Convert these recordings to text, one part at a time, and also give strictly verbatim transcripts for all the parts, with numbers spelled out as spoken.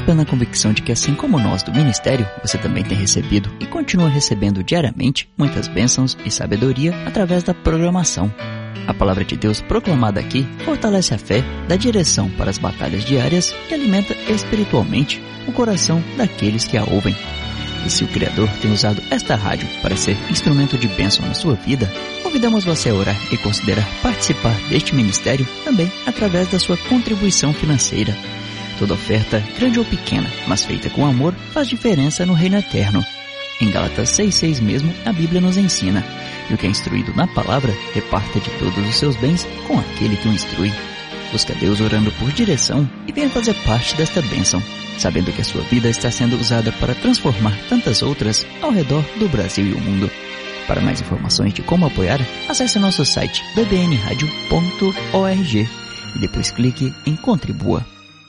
plena convicção de que, assim como nós do ministério, você também tem recebido e continua recebendo diariamente muitas bênçãos e sabedoria através da programação. A palavra de Deus proclamada aqui fortalece a fé, dá direção para as batalhas diárias e alimenta espiritualmente o coração daqueles que a ouvem. E se o Criador tem usado esta rádio para ser instrumento de bênção na sua vida, convidamos você a orar e considerar participar deste ministério também através da sua contribuição financeira. Toda oferta, grande ou pequena, mas feita com amor, faz diferença no reino eterno. Em Gálatas seis seis mesmo, a Bíblia nos ensina: e o que é instruído na palavra, reparta de todos os seus bens com aquele que o instrui. Busca Deus orando por direção e venha fazer parte desta bênção, sabendo que a sua vida está sendo usada para transformar tantas outras ao redor do Brasil e o mundo. Para mais informações de como apoiar, acesse nosso site b b n radio ponto org e depois clique em Contribua.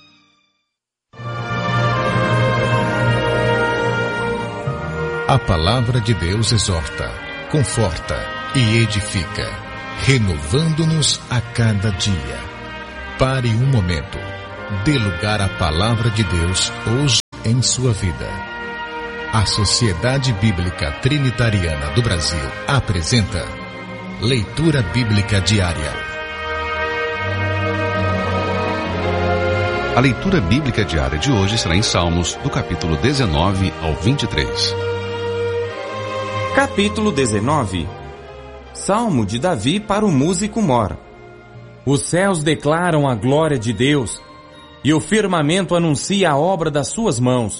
A palavra de Deus exorta, conforta e edifica, renovando-nos a cada dia. Pare um momento. Dê lugar à palavra de Deus hoje em sua vida. A Sociedade Bíblica Trinitariana do Brasil apresenta Leitura Bíblica Diária. A leitura bíblica diária de hoje será em Salmos, do capítulo dezenove ao vinte e três. Capítulo dezenove. Salmo de Davi para o músico mor. Os céus declaram a glória de Deus, e o firmamento anuncia a obra das suas mãos.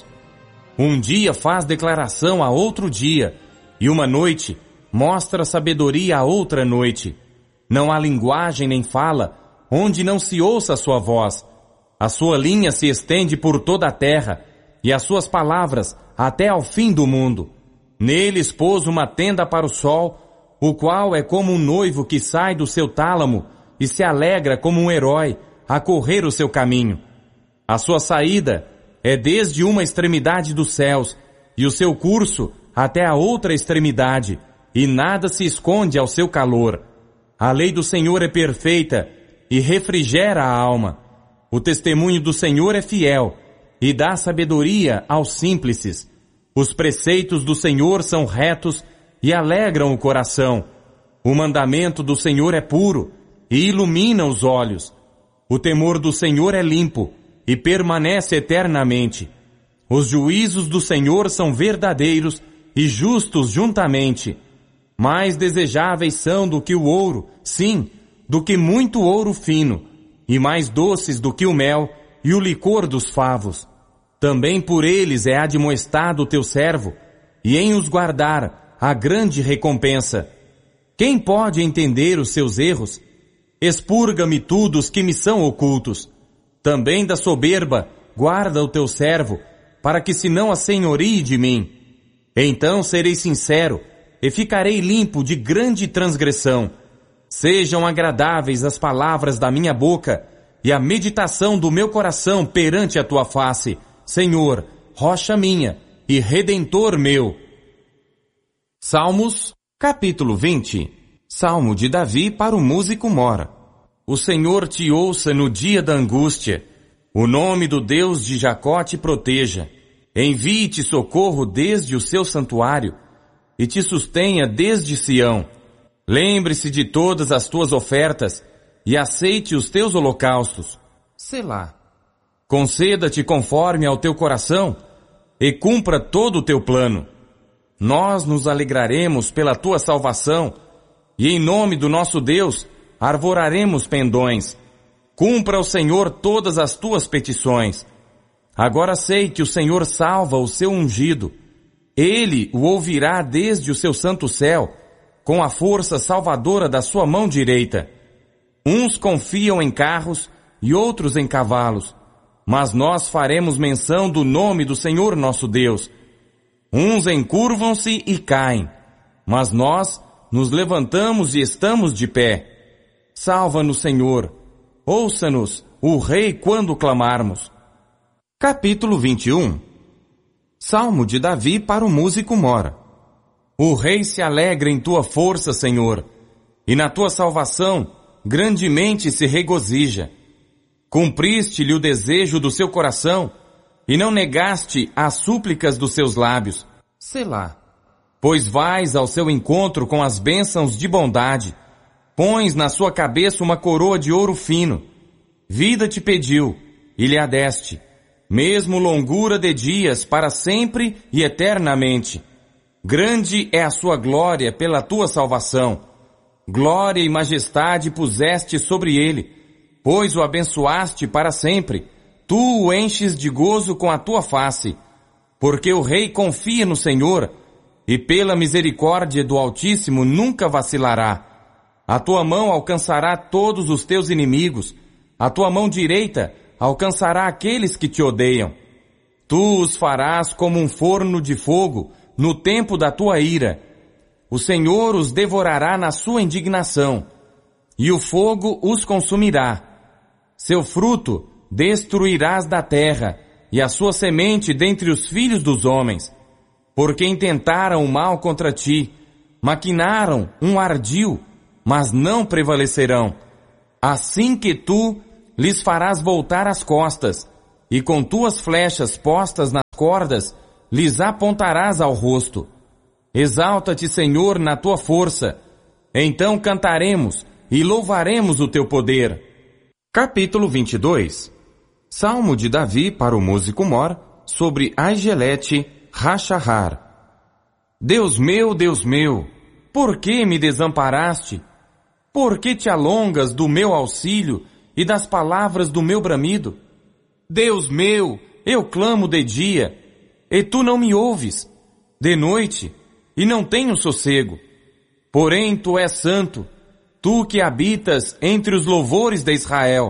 Um dia faz declaração a outro dia, e uma noite mostra sabedoria a outra noite. Não há linguagem nem fala, onde não se ouça a sua voz. A sua linha se estende por toda a terra, e as suas palavras até ao fim do mundo. Neles pôs uma tenda para o sol, o qual é como um noivo que sai do seu tálamo e se alegra como um herói a correr o seu caminho. A sua saída é desde uma extremidade dos céus, e o seu curso até a outra extremidade, e nada se esconde ao seu calor. A lei do Senhor é perfeita, e refrigera a alma. O testemunho do Senhor é fiel, e dá sabedoria aos simples. Os preceitos do Senhor são retos, e alegram o coração. O mandamento do Senhor é puro, e ilumina os olhos. O temor do Senhor é limpo, e permanece eternamente. Os juízos do Senhor são verdadeiros e justos juntamente. Mais desejáveis são do que o ouro, sim, do que muito ouro fino, e mais doces do que o mel e o licor dos favos. Também por eles é admoestado o teu servo, e em os guardar a grande recompensa. Quem pode entender os seus erros? Expurga-me tu dos que me são ocultos. Também da soberba guarda o teu servo, para que se não assenhorie de mim. Então serei sincero, e ficarei limpo de grande transgressão. Sejam agradáveis as palavras da minha boca, e a meditação do meu coração perante a tua face, Senhor, rocha minha e redentor meu. Salmos, capítulo vinte. Salmo de Davi para o músico mor. O Senhor te ouça no dia da angústia. O nome do Deus de Jacó te proteja. Envie-te socorro desde o seu santuário e te sustenha desde Sião. Lembre-se de todas as tuas ofertas e aceite os teus holocaustos. Selá. Conceda-te conforme ao teu coração e cumpra todo o teu plano. Nós nos alegraremos pela tua salvação e em nome do nosso Deus arvoraremos pendões. Cumpra ao Senhor todas as tuas petições. Agora sei que o Senhor salva o seu ungido. Ele o ouvirá desde o seu santo céu, com a força salvadora da sua mão direita. Uns confiam em carros e outros em cavalos, mas nós faremos menção do nome do Senhor nosso Deus. Uns encurvam-se e caem, mas nós nos levantamos e estamos de pé. Salva-nos, Senhor. Ouça-nos, o Rei, quando clamarmos. Capítulo vinte e um. Salmo de Davi para o músico mor. O Rei se alegra em tua força, Senhor, e na tua salvação grandemente se regozija. Cumpriste-lhe o desejo do seu coração, e não negaste as súplicas dos seus lábios. Selá. Pois vais ao seu encontro com as bênçãos de bondade, pões na sua cabeça uma coroa de ouro fino. Vida te pediu, e lhe a deste, mesmo longura de dias para sempre e eternamente. Grande é a sua glória pela tua salvação. Glória e majestade puseste sobre ele, pois o abençoaste para sempre. Tu o enches de gozo com a tua face, porque o rei confia no Senhor, e pela misericórdia do Altíssimo nunca vacilará. A tua mão alcançará todos os teus inimigos, a tua mão direita alcançará aqueles que te odeiam. Tu os farás como um forno de fogo no tempo da tua ira. O Senhor os devorará na sua indignação, e o fogo os consumirá. Seu fruto destruirás da terra, e a sua semente dentre os filhos dos homens. Porque intentaram o mal contra ti, maquinaram um ardil, mas não prevalecerão. Assim que tu lhes farás voltar as costas, e com tuas flechas postas nas cordas, lhes apontarás ao rosto. Exalta-te, Senhor, na tua força. Então cantaremos e louvaremos o teu poder. Capítulo vinte e dois. Salmo de Davi para o músico mor, sobre Aigelete Rachahar. Deus meu, Deus meu, por que me desamparaste? Por que te alongas do meu auxílio e das palavras do meu bramido? Deus meu, eu clamo de dia, e tu não me ouves, de noite, e não tenho sossego. Porém tu és santo, tu que habitas entre os louvores de Israel.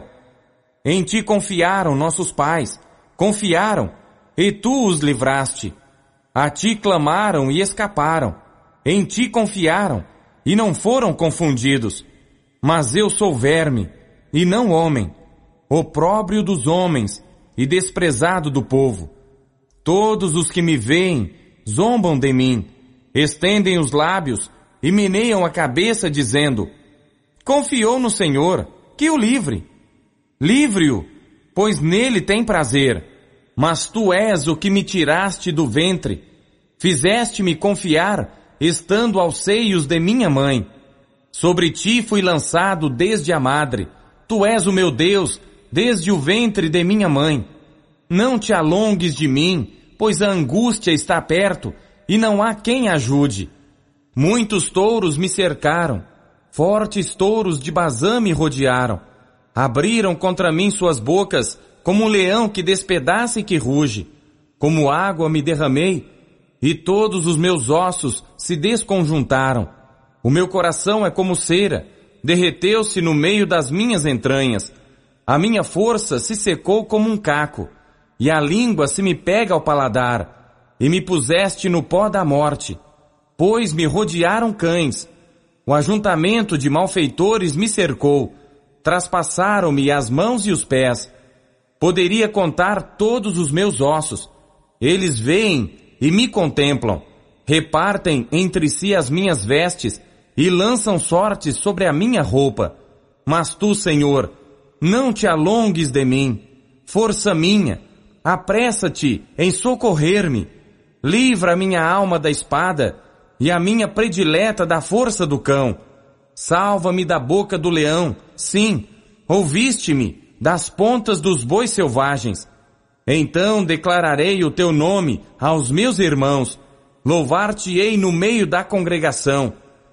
Em ti confiaram nossos pais, confiaram, e tu os livraste. A ti clamaram e escaparam, em ti confiaram, e não foram confundidos. Mas eu sou verme, e não homem, opróbrio dos homens, e desprezado do povo. Todos os que me veem zombam de mim, estendem os lábios e meneiam a cabeça dizendo: confiou no Senhor, que o livre. Livre-o, pois nele tem prazer. Mas tu és o que me tiraste do ventre, fizeste-me confiar, estando aos seios de minha mãe. Sobre ti fui lançado desde a madre, tu és o meu Deus, desde o ventre de minha mãe. Não te alongues de mim, pois a angústia está perto, e não há quem ajude. Muitos touros me cercaram, fortes touros de Bazã me rodearam. Abriram contra mim suas bocas, como um leão que despedaça e que ruge. Como água me derramei, e todos os meus ossos se desconjuntaram. O meu coração é como cera, derreteu-se no meio das minhas entranhas. A minha força se secou como um caco, e a língua se me pega ao paladar, e me puseste no pó da morte, pois me rodearam cães. O ajuntamento de malfeitores me cercou, traspassaram-me as mãos e os pés. Poderia contar todos os meus ossos. Eles veem e me contemplam, repartem entre si as minhas vestes e lançam sortes sobre a minha roupa. Mas tu, Senhor, não te alongues de mim, força minha, apressa-te em socorrer-me. Livra a minha alma da espada e a minha predileta da força do cão. Salva-me da boca do leão, sim, ouviste-me das pontas dos bois selvagens. Então declararei o teu nome aos meus irmãos, louvar-te-ei no meio da congregação.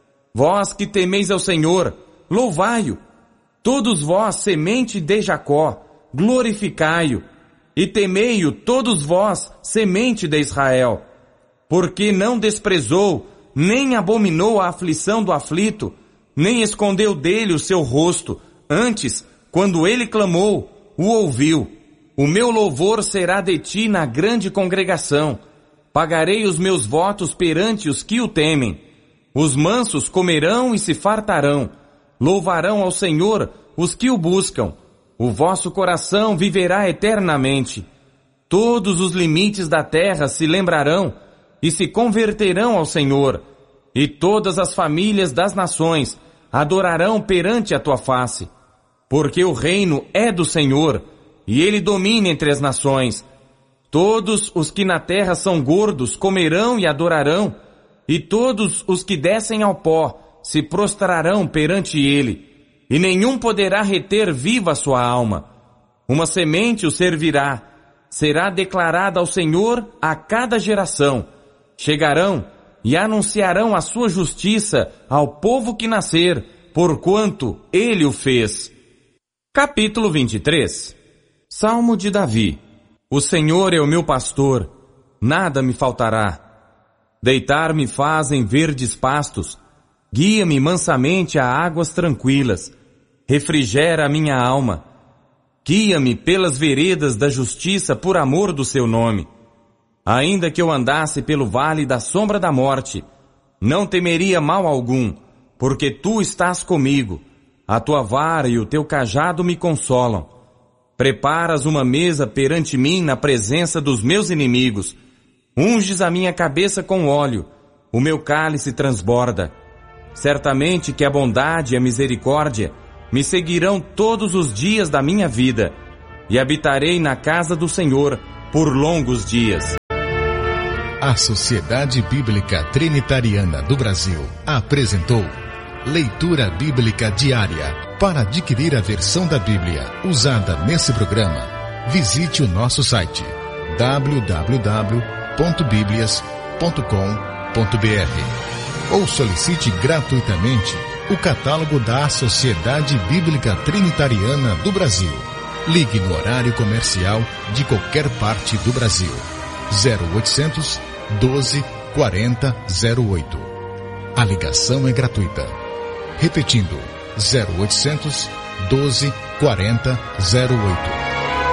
Vós que temeis ao Senhor, louvai-o. Todos vós, semente de Jacó, glorificai-o. E temei-o todos vós, semente de Israel. Porque não desprezou, nem abominou a aflição do aflito, nem escondeu dele o seu rosto. Antes, quando ele clamou, o ouviu. O meu louvor será de ti na grande congregação. Pagarei os meus votos perante os que o temem. Os mansos comerão e se fartarão. Louvarão ao Senhor os que o buscam. O vosso coração viverá eternamente. Todos os limites da terra se lembrarão e se converterão ao Senhor. E todas as famílias das nações adorarão perante a tua face. Porque o reino é do Senhor, e ele domina entre as nações. Todos os que na terra são gordos comerão e adorarão, e todos os que descem ao pó se prostrarão perante ele, e nenhum poderá reter viva a sua alma. Uma semente o servirá, será declarada ao Senhor a cada geração. Chegarão e anunciarão a sua justiça ao povo que nascer, porquanto ele o fez. Capítulo vinte e três. Salmo de Davi. O Senhor é o meu pastor, nada me faltará. Deitar-me faz em verdes pastos, guia-me mansamente a águas tranquilas, refrigera a minha alma, guia-me pelas veredas da justiça por amor do seu nome. Ainda que eu andasse pelo vale da sombra da morte, não temeria mal algum, porque tu estás comigo, a tua vara e o teu cajado me consolam. Preparas uma mesa perante mim na presença dos meus inimigos, unges a minha cabeça com óleo, o meu cálice transborda. Certamente que a bondade e a misericórdia me seguirão todos os dias da minha vida, e habitarei na casa do Senhor por longos dias. A Sociedade Bíblica Trinitariana do Brasil apresentou Leitura Bíblica Diária. Para adquirir a versão da Bíblia usada nesse programa, visite o nosso site w w w ponto biblias ponto com ponto b r ou solicite gratuitamente o catálogo da Sociedade Bíblica Trinitariana do Brasil. Ligue no horário comercial de qualquer parte do Brasil. zero oitocentos, doze, quarenta, zero oito. A ligação é gratuita. Repetindo, zero oitocentos, doze, quarenta, zero oito.